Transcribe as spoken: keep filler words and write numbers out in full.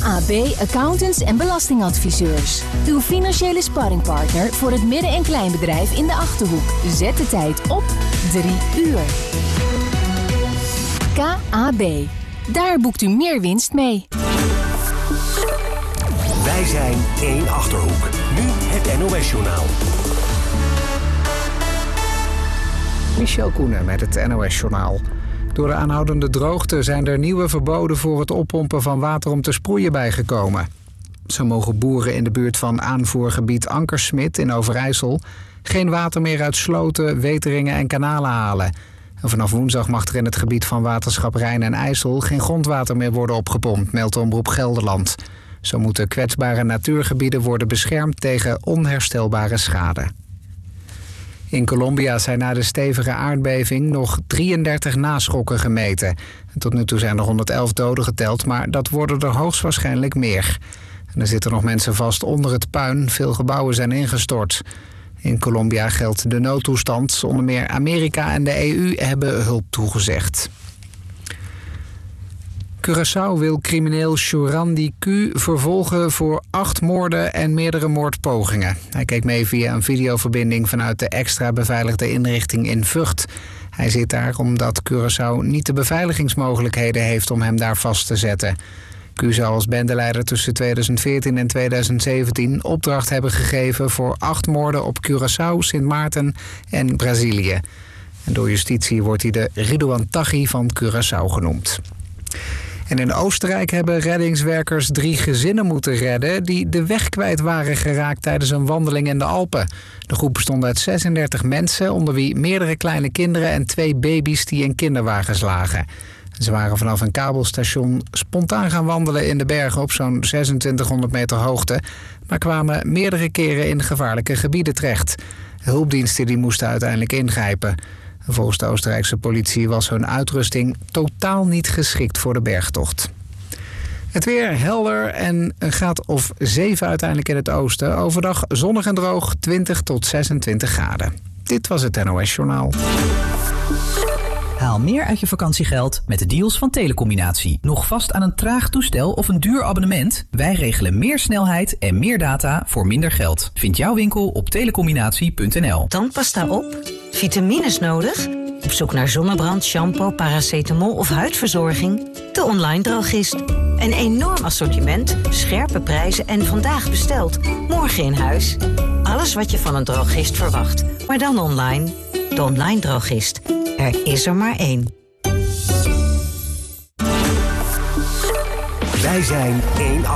A B Accountants en Belastingadviseurs. Uw financiële sparringpartner voor het midden- en kleinbedrijf in de Achterhoek. Zet de tijd op drie uur. K A B. Daar boekt u meer winst mee. Wij zijn één Achterhoek. Nu het N O S-journaal. Michel Koenen met het N O S-journaal. Door de aanhoudende droogte zijn er nieuwe verboden voor het oppompen van water om te sproeien bijgekomen. Zo mogen boeren in de buurt van aanvoergebied Ankersmit in Overijssel geen water meer uit sloten, weteringen en kanalen halen. En vanaf woensdag mag er in het gebied van waterschap Rijn en IJssel geen grondwater meer worden opgepompt, meldt Omroep Gelderland. Zo moeten kwetsbare natuurgebieden worden beschermd tegen onherstelbare schade. In Colombia zijn na de stevige aardbeving nog drieëndertig naschokken gemeten. En tot nu toe zijn er honderdelf doden geteld, maar dat worden er hoogstwaarschijnlijk meer. En er zitten nog mensen vast onder het puin. Veel gebouwen zijn ingestort. In Colombia geldt de noodtoestand. Onder meer Amerika en de E U hebben hulp toegezegd. Curaçao wil crimineel Chorandi Q vervolgen voor acht moorden en meerdere moordpogingen. Hij keek mee via een videoverbinding vanuit de extra beveiligde inrichting in Vught. Hij zit daar omdat Curaçao niet de beveiligingsmogelijkheden heeft om hem daar vast te zetten. Q zou als bendeleider tussen tweeduizend veertien en tweeduizend zeventien opdracht hebben gegeven voor acht moorden op Curaçao, Sint Maarten en Brazilië. En door justitie wordt hij de Ridouan Taghi van Curaçao genoemd. En in Oostenrijk hebben reddingswerkers drie gezinnen moeten redden die de weg kwijt waren geraakt tijdens een wandeling in de Alpen. De groep bestond uit zesendertig mensen, onder wie meerdere kleine kinderen en twee baby's die in kinderwagens lagen. Ze waren vanaf een kabelstation spontaan gaan wandelen in de bergen op zo'n zesentwintighonderd meter hoogte, maar kwamen meerdere keren in gevaarlijke gebieden terecht. Hulpdiensten die moesten uiteindelijk ingrijpen. Volgens de Oostenrijkse politie was hun uitrusting totaal niet geschikt voor de bergtocht. Het weer helder en een graad of zeven uiteindelijk in het oosten. Overdag zonnig en droog, twintig tot zesentwintig graden. Dit was het N O S-journaal. Haal meer uit je vakantiegeld met de deals van Telecombinatie. Nog vast aan een traag toestel of een duur abonnement? Wij regelen meer snelheid en meer data voor minder geld. Vind jouw winkel op telecombinatie punt n l. Tandpasta op? Vitamines nodig? Op zoek naar zonnebrand, shampoo, paracetamol of huidverzorging? De Online Drogist. Een enorm assortiment, scherpe prijzen en vandaag besteld. Morgen in huis. Alles wat je van een drogist verwacht, maar dan online. De Online Drogist. Er is er maar één. Wij zijn één